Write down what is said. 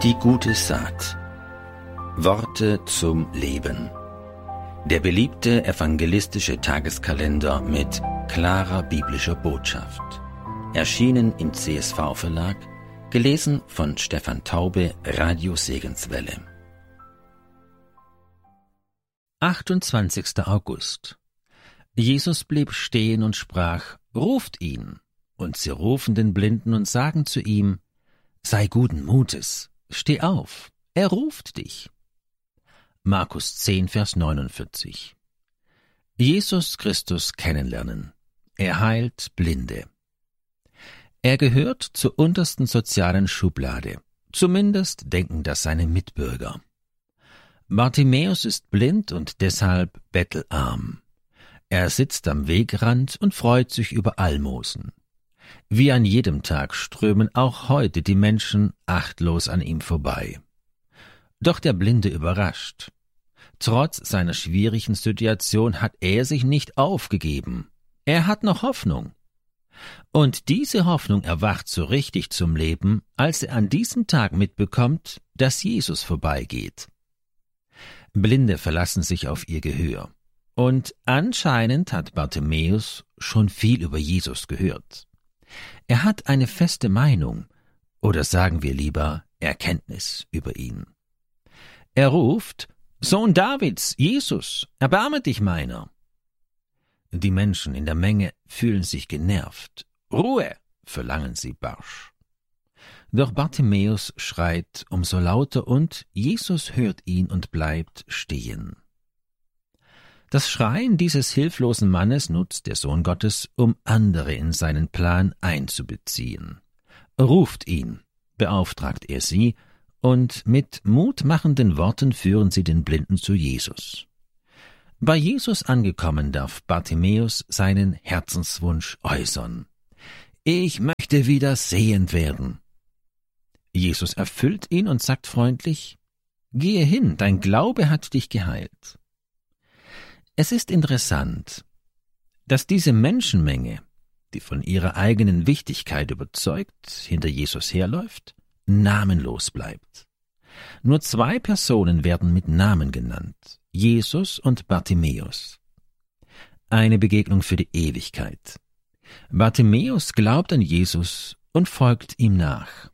Die gute Saat. Worte zum Leben. Der beliebte evangelistische Tageskalender mit klarer biblischer Botschaft. Erschienen im CSV-Verlag, gelesen von Stefan Taube, Radio Segenswelle. 28. August. Jesus blieb stehen und sprach: Ruft ihn! Und sie rufen den Blinden und sagen zu ihm: Sei guten Mutes, steh auf, er ruft dich. Markus 10, Vers 49. Jesus Christus kennenlernen. Er heilt Blinde. Er gehört zur untersten sozialen Schublade. Zumindest denken das seine Mitbürger. Bartimäus ist blind und deshalb bettelarm. Er sitzt am Wegrand und freut sich über Almosen. Wie an jedem Tag strömen auch heute die Menschen achtlos an ihm vorbei. Doch der Blinde überrascht. Trotz seiner schwierigen Situation hat er sich nicht aufgegeben. Er hat noch Hoffnung. Und diese Hoffnung erwacht so richtig zum Leben, als er an diesem Tag mitbekommt, dass Jesus vorbeigeht. Blinde verlassen sich auf ihr Gehör. Und anscheinend hat Bartimäus schon viel über Jesus gehört. Er hat eine feste Meinung, oder sagen wir lieber Erkenntnis über ihn. Er ruft: Sohn Davids, Jesus, erbarme dich meiner. Die Menschen in der Menge fühlen sich genervt. Ruhe, verlangen sie barsch. Doch Bartimäus schreit umso lauter und Jesus hört ihn und bleibt stehen. Das Schreien dieses hilflosen Mannes nutzt der Sohn Gottes, um andere in seinen Plan einzubeziehen. Ruft ihn, beauftragt er sie, und mit mutmachenden Worten führen sie den Blinden zu Jesus. Bei Jesus angekommen darf Bartimäus seinen Herzenswunsch äußern. Ich möchte wieder sehend werden. Jesus erfüllt ihn und sagt freundlich: Gehe hin, dein Glaube hat dich geheilt. Es ist interessant, dass diese Menschenmenge, die von ihrer eigenen Wichtigkeit überzeugt hinter Jesus herläuft, namenlos bleibt. Nur 2 Personen werden mit Namen genannt: Jesus und Bartimäus. Eine Begegnung für die Ewigkeit. Bartimäus glaubt an Jesus und folgt ihm nach.